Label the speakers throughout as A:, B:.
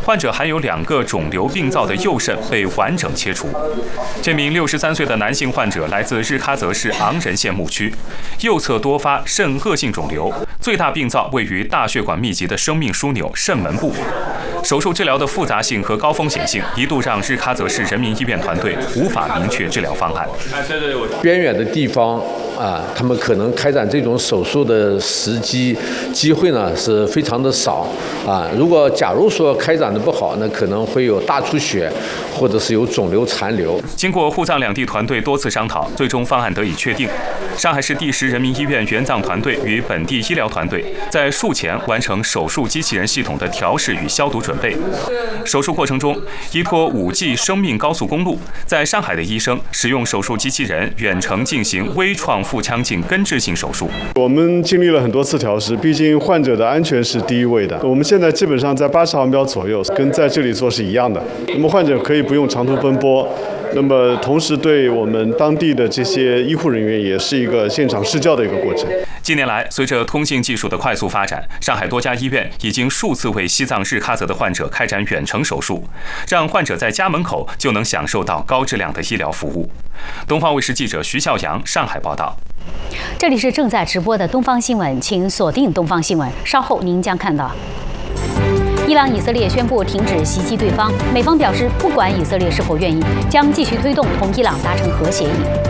A: 患者还有2个肿瘤病灶的右肾被完整切除。这名63岁的男性患者来自日喀则市昂仁县牧区，右侧多发肾恶性肿瘤，最大病灶位于大血管密集的生命枢纽肾门部。手术治疗的复杂性和高风险性一度让日喀则市人民医院团队无法明确治疗方案。
B: 边远的地方他们可能开展这种手术的机会呢是非常的少如果假如说开展的不好，那可能会有大出血，或者是有肿瘤残留。
A: 经过沪藏两地团队多次商讨，最终方案得以确定。上海市第10人民医院援藏团队与本地医疗团队在术前完成手术机器人系统的调试与消毒准备。手术过程中，依托5G 生命高速公路，在上海的医生使用手术机器人远程进行微创腹腔镜根治性手术。
C: 我们经历了很多次调试，毕竟患者的安全是第一位的。我们现在基本上在80毫秒左右，跟在这里做是一样的。那么患者可以不用长途奔波，那么同时对我们当地的这些医护人员也是一个现场施教的一个过程。
A: 近年来，随着通信技术的快速发展，上海多家医院已经数次为西藏日喀则的患者开展远程手术，让患者在家门口就能享受到高质量的医疗服务。东方卫视记者徐笑阳上海报道。
D: 这里是正在直播的东方新闻，请锁定东方新闻，稍后您将看到。伊朗、以色列宣布停止袭击对方，美方表示，不管以色列是否愿意，将继续推动同伊朗达成核协议。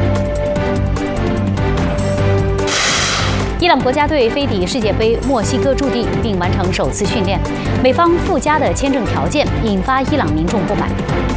D: 伊朗国家队飞抵世界杯墨西哥驻地，并完成首次训练。美方附加的签证条件引发伊朗民众不满。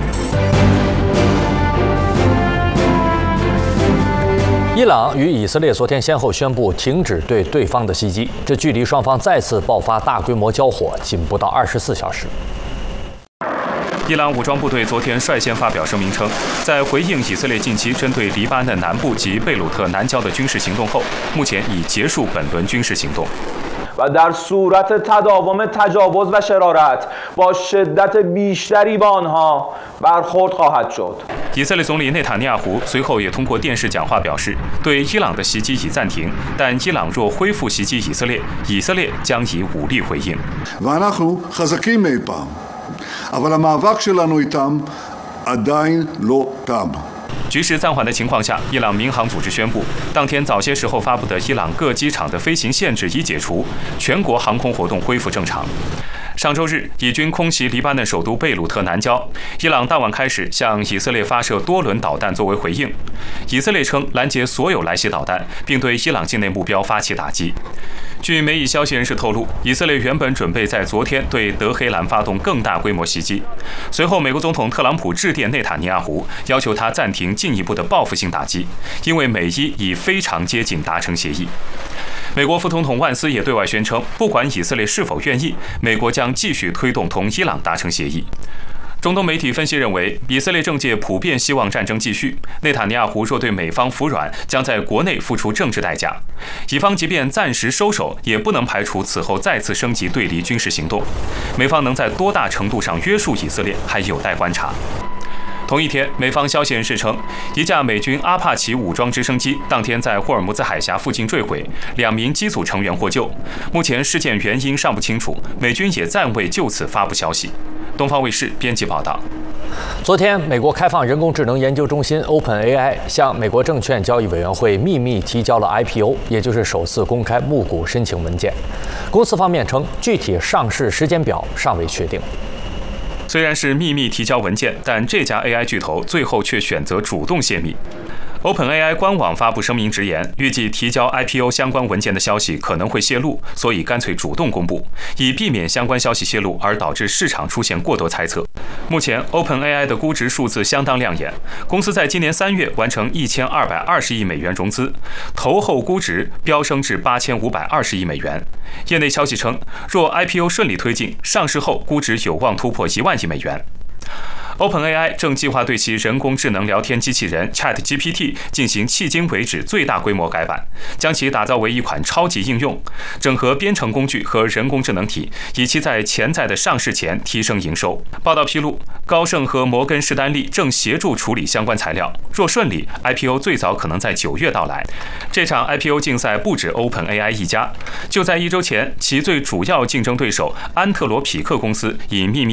E: 伊朗与以色列昨天先后宣布停止对对方的袭击，这距离双方再次爆发大规模交火仅不到24小时。
A: 伊朗武装部队昨天率先发表声明称，在回应以色列近期针对黎巴嫩南部及贝鲁特南郊的军事行动后，目前已结束本轮军事行动。
F: و در صورت تداوم تجاوز و شرارت با شدت بیشتری با آنها برخورد خواهد شد。
A: 以色列总理内塔尼亚胡随后也通过电视讲话表示，对伊朗的袭击已暂停，但伊朗若恢复袭击以色列，以色列将以武力回应。
G: ואנחנו חזקים מאי פעם, אבל המאבק שלנו איתם עדיין לא תם。
A: 局势暂缓的情况下，伊朗民航组织宣布，当天早些时候发布的伊朗各机场的飞行限制已解除，全国航空活动恢复正常。上周日，以军空袭黎巴嫩首都贝鲁特南郊，伊朗当晚开始向以色列发射多轮导弹作为回应。以色列称拦截所有来袭导弹，并对伊朗境内目标发起打击。据媒体消息人士透露，以色列原本准备在昨天对德黑兰发动更大规模袭击。随后，美国总统特朗普致电内塔尼亚胡，要求他暂停进一步的报复性打击，因为美伊已非常接近达成协议。美国副总统万斯也对外宣称，不管以色列是否愿意，美国将继续推动同伊朗达成协议。中东媒体分析认为，以色列政界普遍希望战争继续。内塔尼亚胡若对美方服软，将在国内付出政治代价。以方即便暂时收手，也不能排除此后再次升级对离军事行动。美方能在多大程度上约束以色列，还有待观察。同一天，美方消息人士称，一架美军阿帕奇武装直升机当天在霍尔木兹海峡附近坠毁，2名机组成员获救。目前事件原因尚不清楚，美军也暂未就此发布消息。东方卫视编辑报道。
E: 昨天，美国开放人工智能研究中心 OpenAI 向美国证券交易委员会秘密提交了 IPO， 也就是首次公开募股申请文件。公司方面称，具体上市时间表尚未确定。
A: 虽然是秘密提交文件，但这家 AI 巨头最后却选择主动泄密。OpenAI 官网发布声明直言，预计提交 IPO 相关文件的消息可能会泄露，所以干脆主动公布，以避免相关消息泄露而导致市场出现过多猜测。目前 OpenAI 的估值数字相当亮眼，公司在今年3月完成1220亿美元融资，投后估值飙升至8520亿美元。业内消息称，若 IPO 顺利推进，上市后估值有望突破1万亿美元。OpenAI 正计划对其人工智能聊天机器人 ChatGPT 进行迄今为止最大规模改版，将其打造为一款超级应用，整合编程工具和人工智能体，以期在潜在的上市前提升营收。报道披露，高盛和摩根士丹利正协助处理相关材料，若顺利 ，IPO 最早可能在9月到来。这场 IPO 竞赛不止 OpenAI 一家，就在1周前，其最主要竞争对手安特罗匹克公司以秘密